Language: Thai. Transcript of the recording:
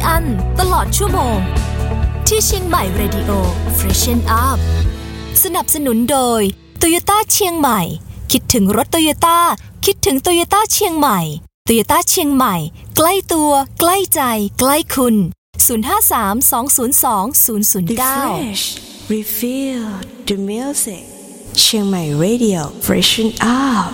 อั้นตลอดชั่วโมงที่เชียงใหม่ Radio Freshen Up สนับสนุนโดย Toyota เชียงใหม่คิดถึงรถ Toyota คิดถึง Toyota เชียงใหม่ Toyota เชียงใหม่ใกล้ตัวใกล้ใจใกล้คุณ053-202-009 Refresh Refill the music เชียงใหม่ Radio Freshen Up